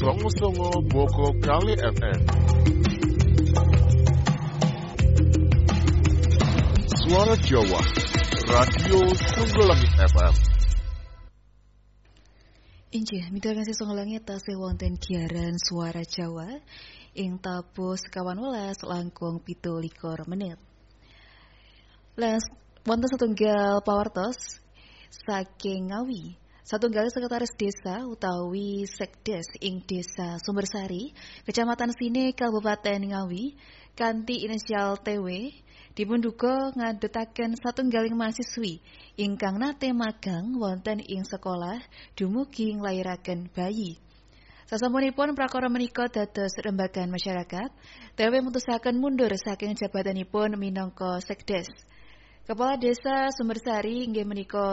Songo Boko Kali FM. Suara Jawa, Radio Songgolangit FM. Injih, midhangé Songgolangit tasih wonten giaran Suara Jawa ing tabuh sekawan welas langkung 17 menit. Les wonten setunggal pawartos saking Ngawi. Satunggal sekretaris desa utawi Sekdes ing Desa Sumbersari, Kecamatan Sine, Kabupaten Ngawi, kanthi inisial TW, dipunduga ngadhetaken satunggaling mahasiswi ingkang nate magang wonten ing sekolah dumugi nglairaken bayi. Sasampunipun prakara menika dados rembagan masyarakat, TW mutusaken mundur saking jabatanipun minangka Sekdes. Kepala Desa Sumbersari inggih menika